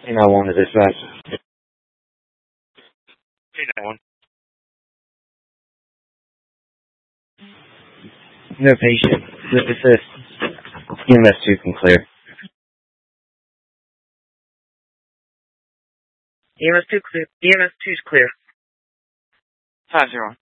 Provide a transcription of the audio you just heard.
891 is dispatch. 891. No patient. Assist. EMS2 can clear. EMS2 clear. EMS2 is clear. 501.